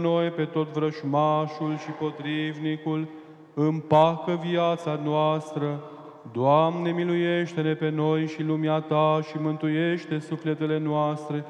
noi pe tot vrășmașul și potrivnicul, împacă viața noastră. Doamne, miluiește-ne pe noi și lumea Ta și mântuiește sufletele noastre,